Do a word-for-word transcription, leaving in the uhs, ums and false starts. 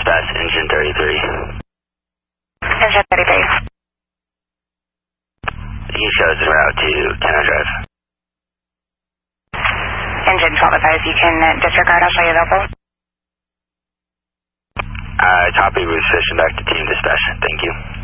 dispatch, engine thirty-three. Engine thirty-three. He shows en route to Cannon Drive. Engine twelve advised, you can disregard, I'll show you available. Uh, copy, we're switching back to team dispatch. Thank you.